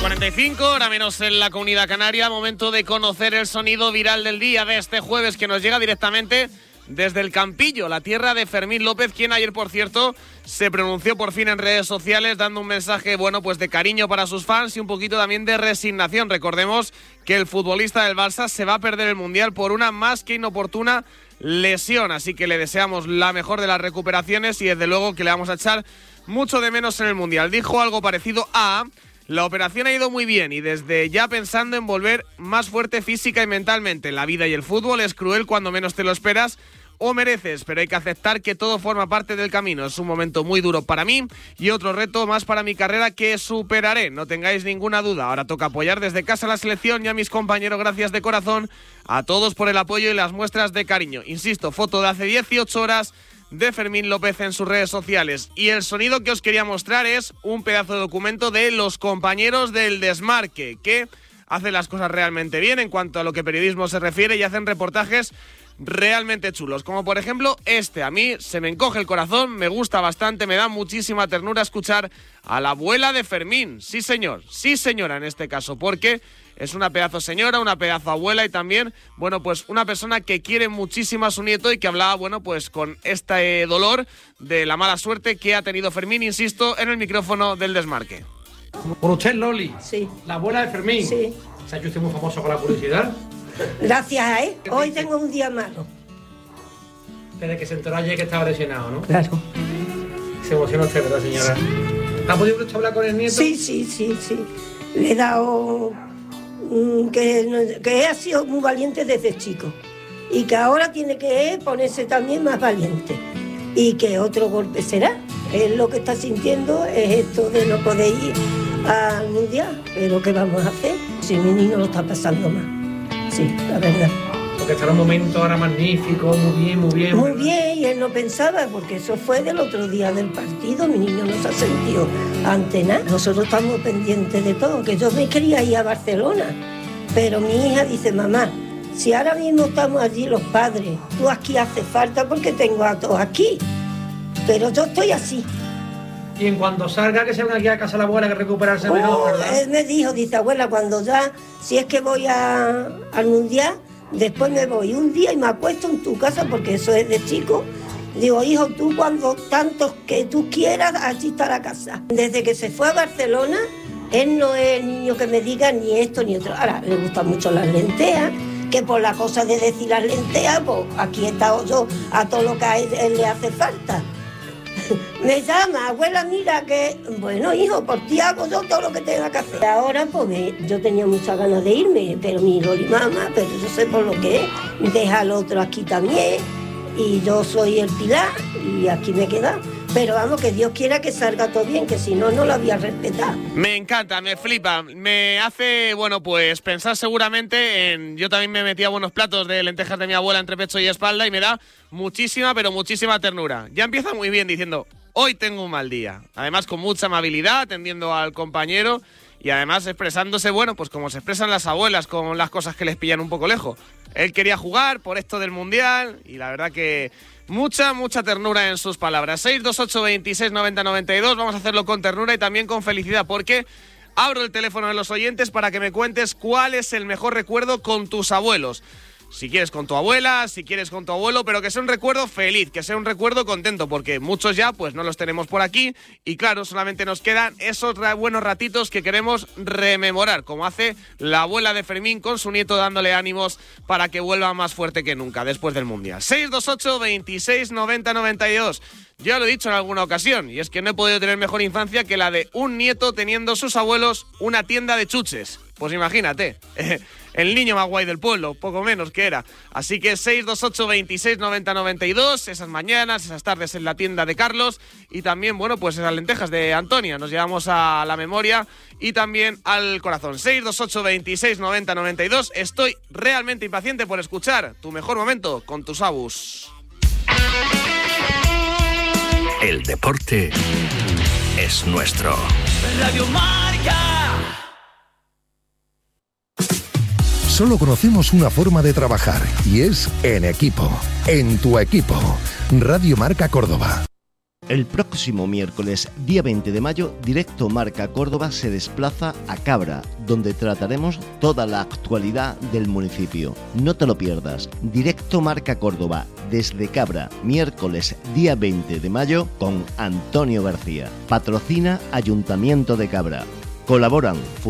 7:45, ahora menos en la Comunidad Canaria. Momento de conocer el sonido viral del día de este jueves, que nos llega directamente desde el Campillo, la tierra de Fermín López, quien ayer, por cierto, se pronunció por fin en redes sociales, dando un mensaje, bueno, pues de cariño para sus fans y un poquito también de resignación. Recordemos que el futbolista del Barça se va a perder el Mundial por una más que inoportuna lesión, así que le deseamos la mejor de las recuperaciones y desde luego que le vamos a echar mucho de menos en el Mundial. Dijo algo parecido a: la operación ha ido muy bien y desde ya pensando en volver más fuerte física y mentalmente. La vida y el fútbol es cruel cuando menos te lo esperas o mereces, pero hay que aceptar que todo forma parte del camino. Es un momento muy duro para mí y otro reto más para mi carrera que superaré, no tengáis ninguna duda. Ahora toca apoyar desde casa a la selección y a mis compañeros. Gracias de corazón a todos por el apoyo y las muestras de cariño. Insisto, foto de hace 18 horas de Fermín López en sus redes sociales. Y el sonido que os quería mostrar es un pedazo de documento de los compañeros del Desmarque, que hacen las cosas realmente bien en cuanto a lo que periodismo se refiere y hacen reportajes realmente chulos, como por ejemplo este. A mí se me encoge el corazón, me gusta bastante, me da muchísima ternura escuchar a la abuela de Fermín. Sí señor, sí señora en este caso, porque es una pedazo señora, una pedazo abuela y también, bueno, pues una persona que quiere muchísimo a su nieto y que hablaba, bueno, pues con este dolor de la mala suerte que ha tenido Fermín, insisto, en el micrófono del Desmarque. Por usted, Loli. Sí. La abuela de Fermín. Sí. ¿Se ha hecho usted muy famoso con la publicidad? Gracias, hoy tengo un día malo. Desde que se enteró ayer que estaba lesionado, ¿no? Claro. Se emociona usted, ¿verdad, señora? Sí. ¿Ha podido usted hablar con el nieto? Sí. Le he dado que ha sido muy valiente desde chico y que ahora tiene que ponerse también más valiente y que otro golpe será. Él lo que está sintiendo es esto de no poder ir al Mundial, pero ¿qué vamos a hacer si mi niño lo está pasando mal? Sí, la verdad. Porque está en un momento ahora magnífico, muy bien. Muy bien, y él no pensaba, porque eso fue del otro día del partido, mi niño no se ha sentido ante nada. Nosotros estamos pendientes de todo, que yo me quería ir a Barcelona, pero mi hija dice: mamá, si ahora mismo estamos allí los padres, tú aquí hace falta porque tengo a todos aquí, pero yo estoy así. Y en cuanto salga, que se venga aquí a casa de la abuela, que recuperarse mejor, ¿verdad? Él me dice, abuela, cuando ya, si es que voy al Mundial, después me voy un día y me acuesto en tu casa, porque eso es de chico. Digo, hijo, tú cuando tantos que tú quieras, allí está la casa. Desde que se fue a Barcelona, él no es el niño que me diga ni esto ni otro. Ahora, le gustan mucho las lentejas, que por la cosa de decir las lentejas, pues aquí he estado yo a todo lo que a él le hace falta. Me llama, abuela, mira que... Bueno, hijo, por ti hago yo todo lo que tenga que hacer. Ahora, pues, yo tenía muchas ganas de irme, pero mi Loli, mamá, pero yo sé por lo que es. Deja al otro aquí también, y yo soy el pilar, y aquí me queda. Pero vamos, que Dios quiera que salga todo bien, que si no, no lo había respetado. Me encanta, me flipa, me hace, bueno, pues pensar seguramente en... Yo también me metía buenos platos de lentejas de mi abuela entre pecho y espalda y me da muchísima, pero muchísima ternura. Ya empieza muy bien diciendo: hoy tengo un mal día. Además con mucha amabilidad, atendiendo al compañero y además expresándose, bueno, pues como se expresan las abuelas con las cosas que les pillan un poco lejos. Él quería jugar por esto del Mundial y la verdad que... Mucha ternura en sus palabras. 628 26 90 92. Vamos a hacerlo con ternura y también con felicidad, porque abro el teléfono de los oyentes para que me cuentes cuál es el mejor recuerdo con tus abuelos. Si quieres con tu abuela, si quieres con tu abuelo, pero que sea un recuerdo feliz, que sea un recuerdo contento, porque muchos ya pues no los tenemos por aquí y claro, solamente nos quedan esos buenos ratitos que queremos rememorar, como hace la abuela de Fermín con su nieto dándole ánimos para que vuelva más fuerte que nunca después del Mundial. 628 26 90 92. Ya lo he dicho en alguna ocasión, y es que no he podido tener mejor infancia que la de un nieto teniendo sus abuelos una tienda de chuches. Pues imagínate, el niño más guay del pueblo, poco menos que era. Así que 628 26 90 92, esas mañanas, esas tardes en la tienda de Carlos y también, bueno, pues esas lentejas de Antonia, nos llevamos a la memoria y también al corazón. 628 26 90 92, estoy realmente impaciente por escuchar tu mejor momento con tus abus. El deporte es nuestro. Radio Marca. Solo conocemos una forma de trabajar y es en equipo, en tu equipo. Radio Marca Córdoba. El próximo miércoles, día 20 de mayo, Directo Marca Córdoba se desplaza a Cabra, donde trataremos toda la actualidad del municipio. No te lo pierdas. Directo Marca Córdoba, desde Cabra, miércoles, día 20 de mayo, con Antonio García. Patrocina Ayuntamiento de Cabra. Colaboran